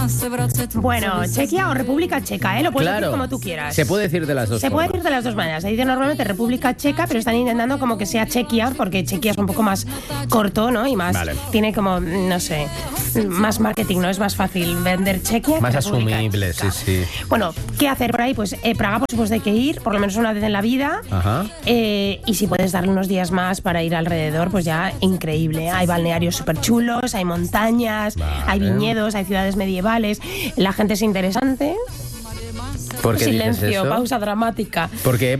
Bueno, Chequia o República Checa, lo puedes decir como tú quieras. Se puede decir de las dos Se puede decir de las dos maneras. Se dice normalmente República Checa, pero están intentando como que sea Chequia, porque Chequia es un poco más corto, ¿no? Y más tiene como, no sé, más marketing, ¿no? Es más fácil vender Chequia. Más asumible, sí. Bueno, ¿qué hacer por ahí? Pues Praga, por supuesto, hay que ir, por lo menos una vez en la vida. Ajá. Y si puedes darle unos días más para ir alrededor, pues ya increíble. Hay balnearios súper chulos, hay montañas, hay viñedos, hay ciudades medievales. La gente es interesante. ¿Por qué Silencio, dices eso? pausa dramática. Porque